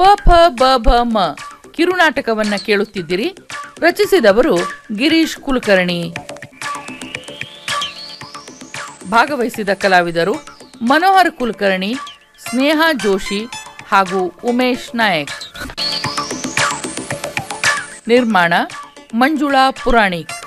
ಪ ಫ ಬ ಭ ಮ ಕಿರುನಾಟಕವನ್ನ ಕೇಳುತ್ತಿದ್ದಿರಿ. ರಚಿಸಿದವರು ಗಿರೀಶ್ ಕುಲಕರ್ಣಿ. ಭಾಗವಹಿಸಿದ ಕಲಾವಿದರು ಮನೋಹರ್ ಕುಲಕರ್ಣಿ, ಸ್ನೇಹಾ ಜೋಶಿ ಹಾಗೂ ಉಮೇಶ್ ನಾಯಕ್. ನಿರ್ಮಾಣ ಮಂಜುಳಾ ಪುರಾಣಿಕ್.